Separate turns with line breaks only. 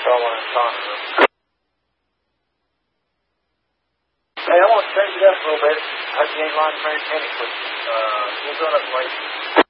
someone in talking to them. Hey, I want to change it up a little bit. I gained line train penny, but we'll go up later.